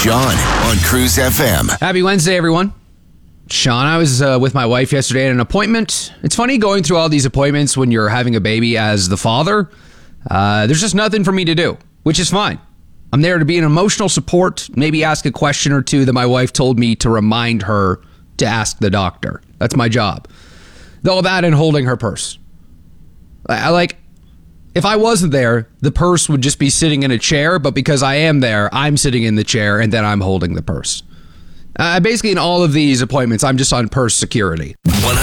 Sean on Cruise FM. Happy Wednesday, everyone. Sean, I was with my wife yesterday at an appointment. It's funny going through all these appointments when you're having a baby as the father. There's just nothing for me to do, which is fine. I'm there to be an emotional support, maybe ask a question or two that my wife told me to remind her to ask the doctor. That's my job. All that and holding her purse. If I wasn't there, the purse would just be sitting in a chair, but because I am there, I'm sitting in the chair and then I'm holding the purse. Basically, in all of these appointments, I'm just on purse security. 100%